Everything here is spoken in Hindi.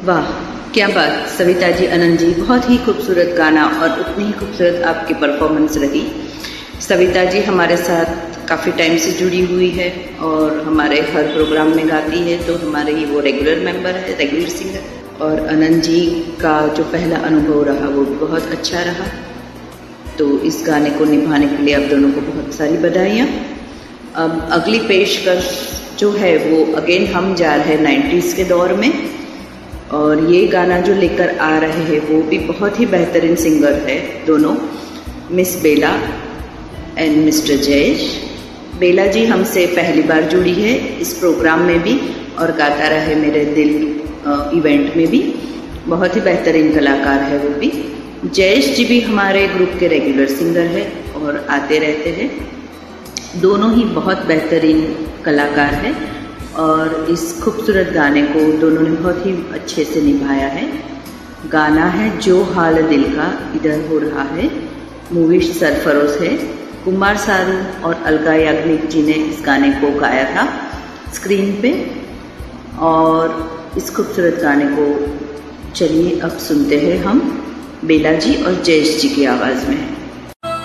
वाह क्या बात सविता जी, अनंत जी, बहुत ही खूबसूरत गाना और उतनी ही खूबसूरत आपकी परफॉर्मेंस रही। सविता जी हमारे साथ काफ़ी टाइम से जुड़ी हुई है और हमारे हर प्रोग्राम में गाती है, तो हमारे ही वो रेगुलर मेंबर है, रेगुलर सिंगर। और अनंत जी का जो पहला अनुभव रहा वो भी बहुत अच्छा रहा, तो इस गाने को निभाने के लिए आप दोनों को बहुत सारी बधाइयाँ। अब अगली पेशकश जो है वो अगेन हम जा रहे हैं 90s के दौर में, और ये गाना जो लेकर आ रहे हैं वो भी बहुत ही बेहतरीन सिंगर है दोनों, miss Bela and mister Jayesh. बेला जी हमसे पहली बार जुड़ी है इस प्रोग्राम में भी और गाता रहे मेरे दिल इवेंट में भी, बहुत ही बेहतरीन कलाकार है वो भी। जयेश जी भी हमारे ग्रुप के रेगुलर सिंगर है और आते रहते हैं, दोनों ही बहुत बेहतरीन कलाकार हैं और इस खूबसूरत गाने को दोनों ने बहुत ही अच्छे से निभाया है। गाना है जो हाल दिल का इधर हो रहा है, मूवी सरफरोश है। कुमार सानू और अलका याग्निक जी ने इस गाने को गाया था स्क्रीन पे, और इस खूबसूरत गाने को चलिए अब सुनते हैं हम बेला जी और जयेश जी की आवाज़ में।